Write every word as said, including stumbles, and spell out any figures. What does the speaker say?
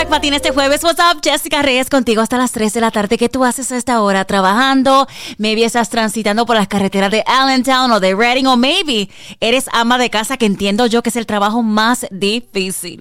Black Patina este jueves. What's up? Jessica Reyes contigo hasta las tres de la tarde. ¿Qué tú haces a esta hora? Trabajando, maybe estás transitando por las carreteras de Allentown o de Reading, o maybe eres ama de casa, que entiendo yo que es el trabajo más difícil.